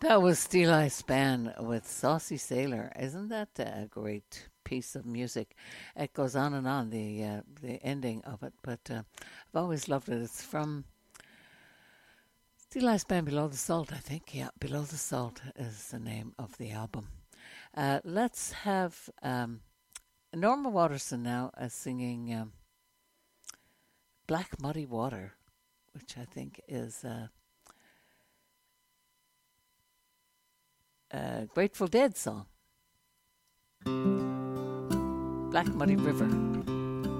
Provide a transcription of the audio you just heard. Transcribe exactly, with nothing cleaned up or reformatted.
That was Steel Eye Span with Saucy Sailor. Isn't that a great piece of music? It goes on and on, the uh, the ending of it, but uh, I've always loved it. It's from Steel Eye Span, Below the Salt, I think. Yeah, Below the Salt is the name of the album. Uh, let's have um, Norma Waterson now uh, singing um, Black Muddy Water, which I think is uh, a Grateful Dead song. Black Muddy River.